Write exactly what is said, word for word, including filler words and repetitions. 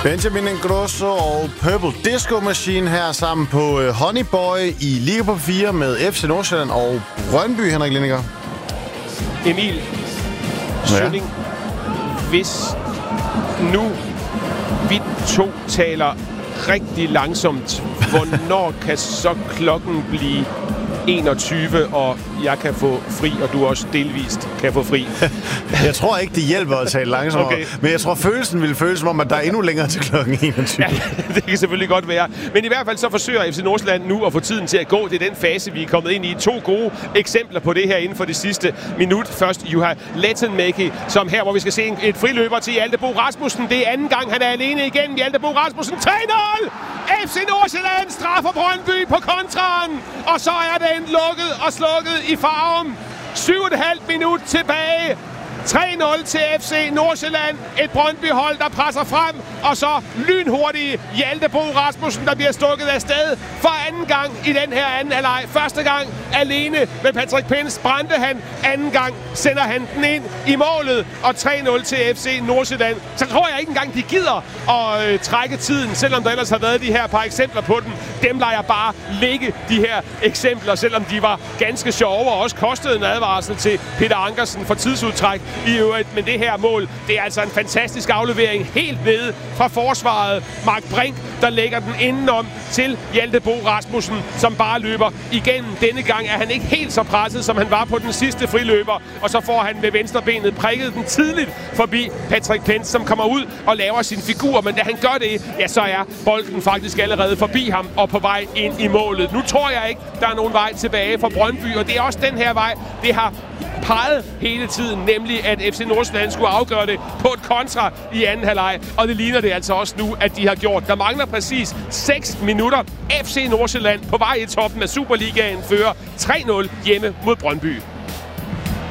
Benjamin Ingrosso og Purple Disco Machine her sammen på uh, Honey Boy i Liga på fire med F C Nordsjælland og Brøndby, Henrik Lindinger. Emil Sønning, ja. Hvis nu vi to taler rigtig langsomt, hvornår kan så klokken blive enogtyve, og jeg kan få fri, og du også delvist kan få fri? Jeg tror ikke, det hjælper at tale langsomt, okay. Men jeg tror, følelsen vil føles som om, at der er endnu længere til klokken enogtyve. Ja, det kan selvfølgelig godt være. Men i hvert fald så forsøger F C Nordsjælland nu at få tiden til at gå. Det er den fase, vi er kommet ind i. To gode eksempler på det her inden for det sidste minut. Først Juha Lehteenmäki, som her, hvor vi skal se en, et friløber til Hjalte Bo Rasmussen. Det er anden gang, han er alene igen. Hjalte Bo Rasmussen, tre nul! F C Nordsjælland straffer Brøndby på kontraen, og så er den lukket og slukket i farven. Syv og et halvt minut tilbage. tre nul til F C Nordsjælland. Et Brøndby-hold, der presser frem. Og så lynhurtige Hjalte Bo Rasmussen, der bliver stukket af sted for anden gang i den her anden halvleg. Første gang alene med Patrick Pins brændte han. Anden gang sender han den ind i målet. Og tre nul til F C Nordsjælland. Så tror jeg ikke engang, de gider at øh, trække tiden, selvom der ellers har været de her par eksempler på dem. Dem lader jeg bare ligge, de her eksempler, selvom de var ganske sjove og også kostede en advarsel til Peter Ankersen for tidsudtræk i øvrigt. Men det her mål, det er altså en fantastisk aflevering helt nede fra forsvaret. Mark Brink, der lægger den indenom til Hjalte Bo Rasmussen, som bare løber igennem. Denne gang er han ikke helt så presset, som han var på den sidste friløber. Og så får han med venstrebenet prikket den tidligt forbi Patrick Pence, som kommer ud og laver sin figur. Men da han gør det, ja, så er bolden faktisk allerede forbi ham og på vej ind i målet. Nu tror jeg ikke, der er nogen vej tilbage for Brøndby, og det er også den her vej, det har peget hele tiden, nemlig at F C Nordsjælland skulle afgøre det på et kontra i anden halvleg, og det ligner det altså også nu, at de har gjort. Der mangler præcis seks minutter. F C Nordsjælland på vej i toppen af Superligaen fører tre nul hjemme mod Brøndby.